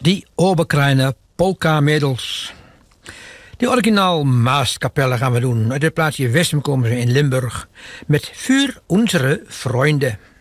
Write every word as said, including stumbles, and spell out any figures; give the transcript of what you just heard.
Die Oberkleine Polka-Mädels. Die originaal Maaskapelle gaan we doen. Uit het plaatsje Westem komen ze in Limburg. Met Vuur Unsere Freunde.